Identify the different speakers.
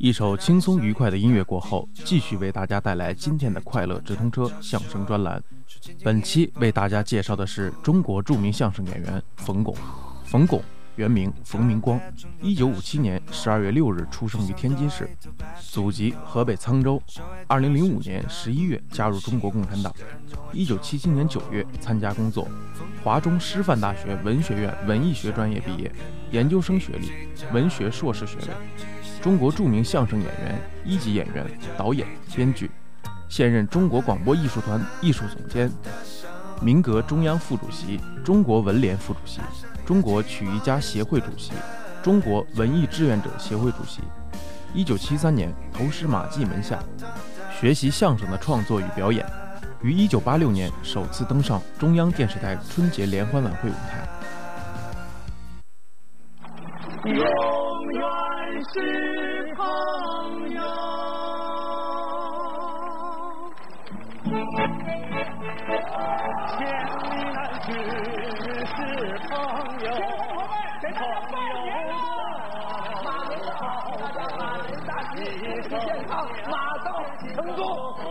Speaker 1: 一首轻松愉快的音乐过后，继续为大家带来今天的快乐直通车相声专栏。本期为大家介绍的是中国著名相声演员冯巩。冯巩原名冯明光，1957年12月6日出生于天津市，祖籍河北沧州。2005年11月加入中国共产党。1977年9月参加工作，华中师范大学文学院文艺学专业毕业，研究生学历，文学硕士学位。中国著名相声演员、一级演员、导演、编剧，现任中国广播艺术团艺术总监，民革中央副主席，中国文联副主席，中国曲艺家协会主席，中国文艺志愿者协会主席。1973年投师马季门下，学习相声的创作与表演，于1986年首次登上中央电视台春节联欢晚会舞台。
Speaker 2: 永远是朋友，千里来去是朋友，朋友马到，大家马到，身体健康，马到成功。